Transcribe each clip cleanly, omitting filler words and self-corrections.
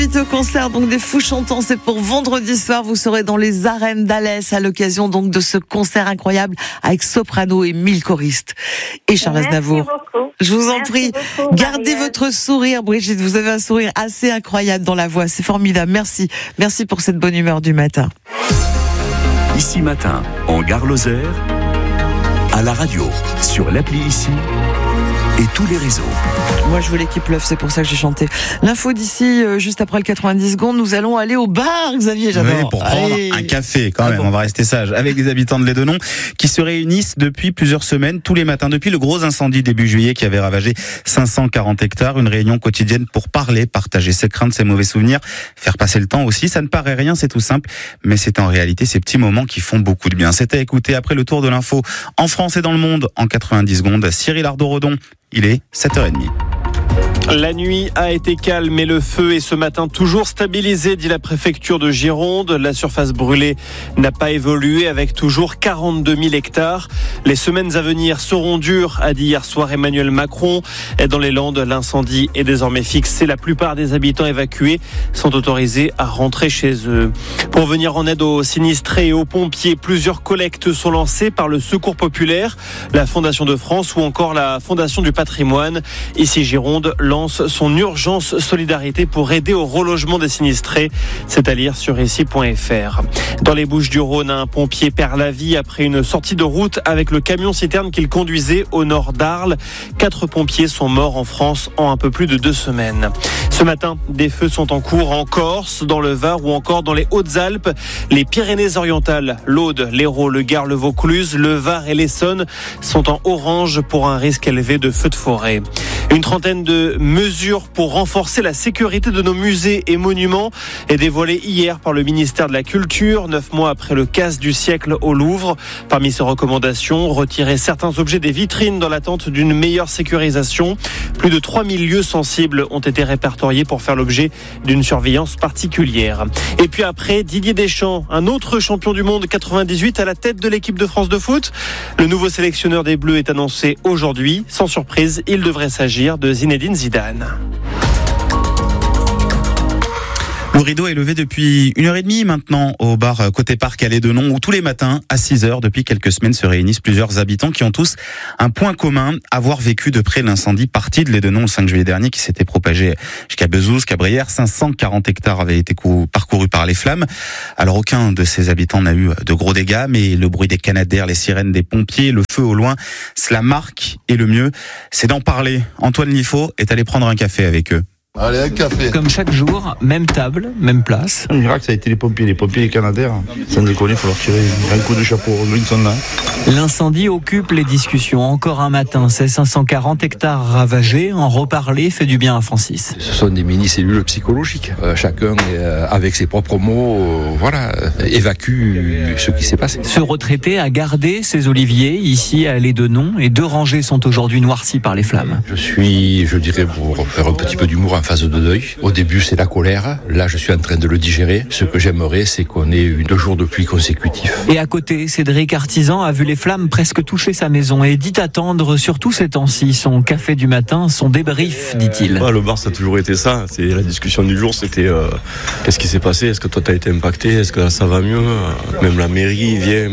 Au concert donc des Fous Chantants, c'est pour vendredi soir. Vous serez dans les arènes d'Alès à l'occasion donc de ce concert incroyable avec soprano et 1000 choristes. Et Charles Aznavour. Je vous en prie, gardez votre sourire, Brigitte. Vous avez un sourire assez incroyable dans la voix. C'est formidable. Merci pour cette bonne humeur du matin. Ici Matin, en Gare Lozère, à la radio, sur l'appli Ici et tous les réseaux. Moi, je voulais qu'il pleuve, c'est pour ça que j'ai chanté. L'info d'ici, juste après le 90 secondes, nous allons aller au bar, Xavier, j'adore. Oui, pour prendre un café, quand même, on va rester sage, avec des habitants de Lédenon qui se réunissent depuis plusieurs semaines, tous les matins, depuis le gros incendie début juillet qui avait ravagé 540 hectares. Une réunion quotidienne pour parler, partager ses craintes, ses mauvais souvenirs, faire passer le temps aussi. Ça ne paraît rien, c'est tout simple, mais c'est en réalité ces petits moments qui font beaucoup de bien. C'était écouté après le tour de l'info en France et dans le monde en 90 secondes. Cyril Ardo-Redon, il est 7h30. La nuit a été calme et le feu est ce matin toujours stabilisé, dit la préfecture de Gironde. La surface brûlée n'a pas évolué avec toujours 42 000 hectares. Les semaines à venir seront dures, a dit hier soir Emmanuel Macron. Dans les Landes, l'incendie est désormais fixé. La plupart des habitants évacués sont autorisés à rentrer chez eux. Pour venir en aide aux sinistrés et aux pompiers, plusieurs collectes sont lancées par le Secours populaire, la Fondation de France ou encore la Fondation du patrimoine. Ici Gironde lance son urgence solidarité pour aider au relogement des sinistrés. C'est à lire sur ici.fr. Dans les Bouches-du-Rhône, un pompier perd la vie après une sortie de route avec le camion-citerne qu'il conduisait au nord d'Arles. 4 pompiers sont morts en France en un peu plus de 2 semaines. Ce matin, des feux sont en cours en Corse, dans le Var ou encore dans les Hautes-Alpes. Les Pyrénées-Orientales, l'Aude, l'Hérault, le Gard, le Vaucluse, le Var et l'Essonne sont en orange pour un risque élevé de feux de forêt. Une trentaine de mesures pour renforcer la sécurité de nos musées et monuments est dévoilée hier par le ministère de la Culture, 9 mois après le casse du siècle au Louvre. Parmi ces recommandations, retirer certains objets des vitrines dans l'attente d'une meilleure sécurisation. Plus de 3000 lieux sensibles ont été répertoriés pour faire l'objet d'une surveillance particulière. Et puis après, Didier Deschamps, un autre champion du monde 98 à la tête de l'équipe de France de foot. Le nouveau sélectionneur des Bleus est annoncé aujourd'hui. Sans surprise, il devrait s'agir de Zinedine Zidane. Le rideau est levé depuis 1h30 maintenant au bar Côté Parc à Lédenon où tous les matins à 6h depuis quelques semaines se réunissent plusieurs habitants qui ont tous un point commun, avoir vécu de près l'incendie parti de Lédenon le 5 juillet dernier qui s'était propagé jusqu'à Bezouze, Cabrières. 540 hectares avaient été parcourus par les flammes. Alors aucun de ces habitants n'a eu de gros dégâts, mais le bruit des canadaires, les sirènes des pompiers, le feu au loin, cela marque et le mieux, c'est d'en parler. Antoine Liffaut est allé prendre un café avec eux. Allez, un café. Comme chaque jour, même table, même place. Le miracle, ça a été les pompiers les canadaires. Sans déconner, il faut leur tirer un coup de chapeau. Ils sont là. L'incendie occupe les discussions. Encore un matin, ces 540 hectares ravagés. En reparler fait du bien à Francis. Ce sont des mini-cellules psychologiques. Chacun, avec ses propres mots, évacue ce qui s'est passé. Ce retraité a gardé ses oliviers ici à Lédenon et 2 rangées sont aujourd'hui noircies par les flammes. Je dirais, pour faire un petit peu d'humour, en phase de deuil. Au début, c'est la colère. Là, je suis en train de le digérer. Ce que j'aimerais, c'est qu'on ait 2 jours de pluie consécutifs. Et à côté, Cédric Artisan a vu les flammes presque toucher sa maison et dit attendre, surtout ces temps-ci, son café du matin, son débrief, dit-il. Le bar, ça a toujours été ça. C'est la discussion du jour, c'était qu'est-ce qui s'est passé? Est-ce que toi, t'as été impacté? Est-ce que là, ça va mieux? Même la mairie vient,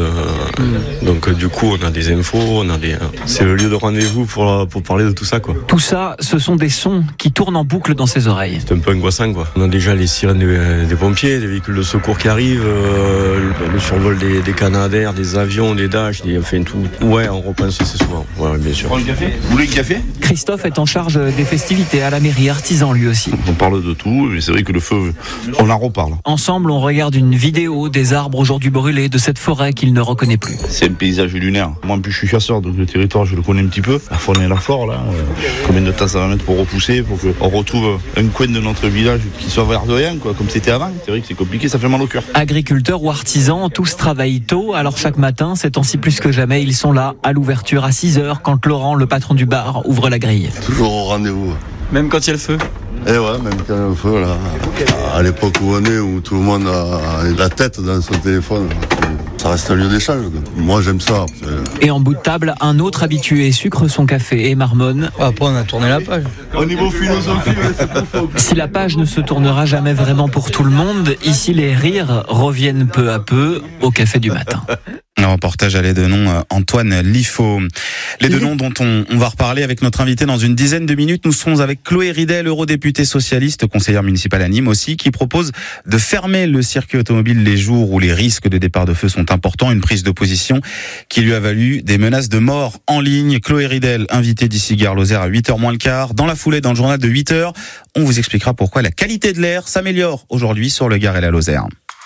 donc du coup, on a des infos, c'est le lieu de rendez-vous pour parler de tout ça, quoi. Tout ça, ce sont des sons qui tournent en boucle dans ses oreilles. C'est un peu angoissant, quoi. On a déjà les sirènes des pompiers, des véhicules de secours qui arrivent, le survol des canadaires, des avions, des Dash, tout. Ouais, on repense assez souvent. Ouais, bien sûr. Vous voulez un café? Christophe est en charge des festivités à la mairie, artisan lui aussi. On parle de tout, mais c'est vrai que le feu, on en reparle. Ensemble, on regarde une vidéo des arbres aujourd'hui brûlés de cette forêt qu'il ne reconnaît plus. C'est un paysage lunaire. Moi, en plus, je suis chasseur, donc le territoire, je le connais un petit peu. La faune et la flore, là. Combien de temps ça va mettre pour repousser, pour qu'on retrouve un coin de notre village qui soit verdant, quoi, comme c'était avant. C'est vrai que c'est compliqué, ça fait mal au cœur. Agriculteurs ou artisans, tous travaillent tôt. Alors chaque matin, ces temps-ci plus que jamais, ils sont là à l'ouverture à 6h quand Laurent, le patron du bar, ouvre la grille. Toujours au rendez-vous. Même quand il y a le feu? Eh ouais, même quand il y a le feu, là. À l'époque où on est, où tout le monde a la tête dans son téléphone, ça reste un lieu d'échange. Moi, j'aime ça. Et en bout de table, un autre habitué sucre son café et marmonne. Après, on a tourné la page. Au niveau philosophie, c'est pas faux. Si la page ne se tournera jamais vraiment pour tout le monde, ici les rires reviennent peu à peu au café du matin. Un reportage à Lédenon, Antoine Liffaut. Lédenon dont on va reparler avec notre invité dans une dizaine de minutes. Nous serons avec Chloé Ridel, eurodéputée socialiste, conseillère municipale à Nîmes aussi, qui propose de fermer le circuit automobile les jours où les risques de départ de feu sont importants. Une prise de position qui lui a valu des menaces de mort en ligne. Chloé Ridel, invitée d'ici Gare Lozère à 8h moins le quart. Dans la foulée, dans le journal de 8h, on vous expliquera pourquoi la qualité de l'air s'améliore aujourd'hui sur le Gard et la Lozère.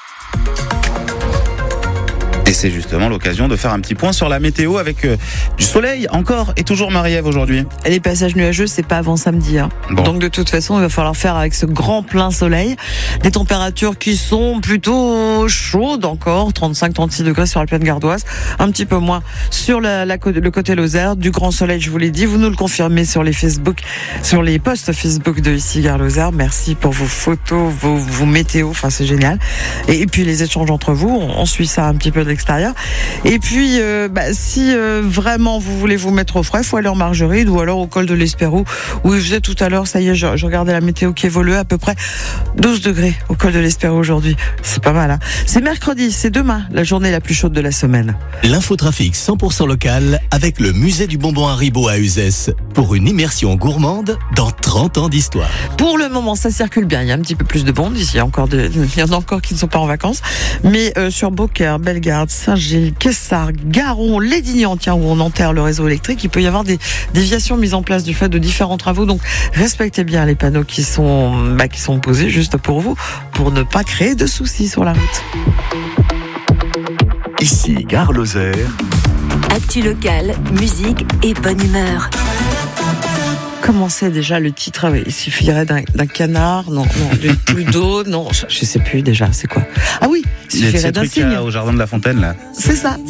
Et c'est justement l'occasion de faire un petit point sur la météo avec du soleil encore et toujours Marie-Ève aujourd'hui. Et les passages nuageux, c'est pas avant samedi. Bon. Donc de toute façon, il va falloir faire avec ce grand plein soleil. Des températures qui sont plutôt chaudes encore, 35-36 degrés sur la plaine gardoise, un petit peu moins sur le côté Lozère. Du grand soleil, je vous l'ai dit. Vous nous le confirmez sur les posts Facebook de ici Gare Lozère. Merci pour vos photos, vos météos. Enfin, c'est génial. Et puis les échanges entre vous, on suit ça un petit peu d'extérieur. Et puis, si vraiment vous voulez vous mettre au frais, il faut aller en Margeride ou alors au col de l'Espérou, où il faisait tout à l'heure, ça y est, je regardais la météo qui évoluait, à peu près 12 degrés au col de l'Espérou aujourd'hui. C'est pas mal, hein. C'est mercredi, c'est demain, la journée la plus chaude de la semaine. L'infotrafic 100% local avec le musée du bonbon Haribo à Uzès pour une immersion gourmande dans 30 ans d'histoire. Pour le moment, ça circule bien. Il y a un petit peu plus de monde ici. Il y en a encore qui ne sont pas en vacances. Mais sur Beaucaire, Bellegarde, Saint-Gilles, Quessart, Garon, Lédignan, où on enterre le réseau électrique, il peut y avoir des déviations mises en place du fait de différents travaux. Donc, respectez bien les panneaux qui sont posés juste pour vous, pour ne pas créer de soucis sur la route. Ici, Gare Lozère. Actu locale, musique et bonne humeur. Comment c'est déjà le titre? Il suffirait d'un canard, non, d'une pluie d'eau, non, je sais plus déjà, c'est quoi? Ah oui, il suffirait d'un cygne. Au jardin de la Fontaine, là. C'est ça.